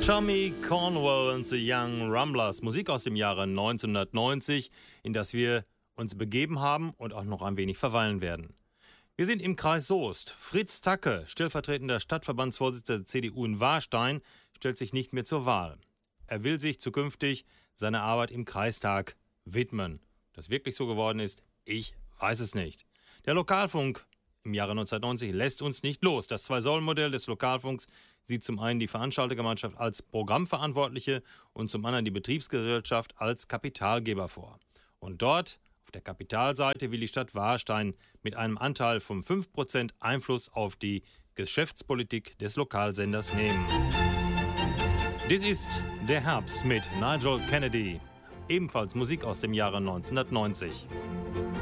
Tommy Cornwell and the Young Rumblers, Musik aus dem Jahre 1990, in das wir uns begeben haben und auch noch ein wenig verweilen werden. Wir sind im Kreis Soest. Fritz Tacke, stellvertretender Stadtverbandsvorsitzender der CDU in Warstein, stellt sich nicht mehr zur Wahl. Er will sich zukünftig seiner Arbeit im Kreistag widmen. Ob das wirklich so geworden ist, ich weiß es nicht. Der Lokalfunk im Jahre 1990 lässt uns nicht los. Das Zwei-Säulen-Modell des Lokalfunks sieht zum einen die Veranstaltergemeinschaft als Programmverantwortliche und zum anderen die Betriebsgesellschaft als Kapitalgeber vor. Und dort, auf der Kapitalseite, will die Stadt Warstein mit einem Anteil von 5% Einfluss auf die Geschäftspolitik des Lokalsenders nehmen. Dies ist der Herbst mit Nigel Kennedy, ebenfalls Musik aus dem Jahre 1990.